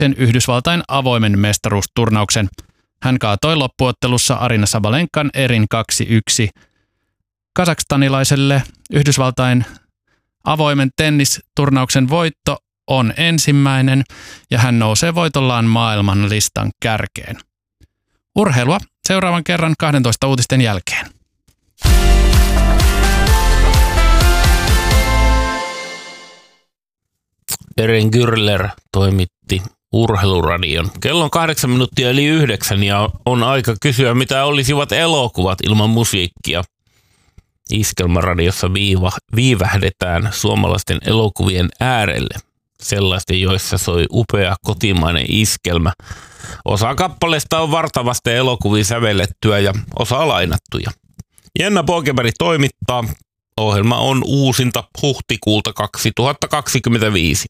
sen Yhdysvaltain avoimen mestaruusturnauksen. Hän kaatoi loppuottelussa Aryna Sabalenkan erin 2-1. Kazakstanilaiselle Yhdysvaltain avoimen tennisturnauksen voitto on ensimmäinen ja hän nousee voitollaan maailman listan kärkeen. Urheilua seuraavan kerran 12 uutisten jälkeen. Eren Gürler toimitti Urheiluradion. Kello on 8 minuuttia eli 9 ja on aika kysyä, mitä olisivat elokuvat ilman musiikkia. Iskelmäradiossa viivähdetään suomalaisten elokuvien äärelle. Sellaisten, joissa soi upea kotimainen iskelmä. Osa kappaleista on vartavasti elokuviin sävellettyä ja osa lainattuja. Jenna Pågeberg toimittaa. Ohjelma on uusinta huhtikuulta 2025.